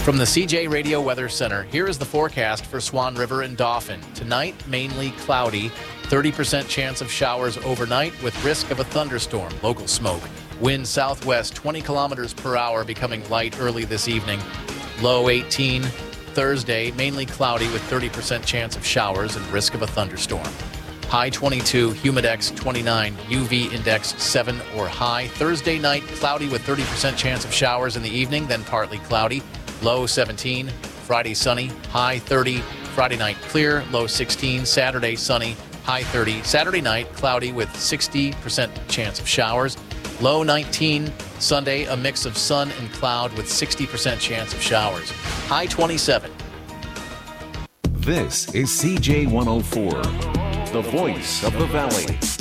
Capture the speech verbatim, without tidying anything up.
From the C J Radio Weather Center, here is the forecast for Swan River and Dauphin. Tonight, mainly cloudy, thirty percent chance of showers overnight with risk of a thunderstorm, local smoke. Wind southwest twenty kilometers per hour, becoming light early this evening. Low eighteen. Thursday, mainly cloudy with thirty percent chance of showers and risk of a thunderstorm. High twenty-two, humidex twenty-nine, U V index seven or high. Thursday night, cloudy with thirty percent chance of showers in the evening, then partly cloudy. Low seventeen. Friday sunny, high thirty. Friday night clear, low sixteen. Saturday sunny, high thirty. Saturday night cloudy with sixty percent chance of showers. Low nineteen. Sunday, a mix of sun and cloud with sixty percent chance of showers. High twenty-seven. This is C J one oh four, the voice of the valley.